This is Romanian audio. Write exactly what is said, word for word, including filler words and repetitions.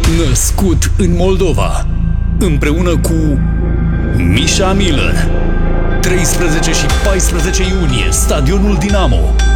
Născut în Moldova, împreună cu Misha Miller. treisprezece și paisprezece iunie, Stadionul Dinamo.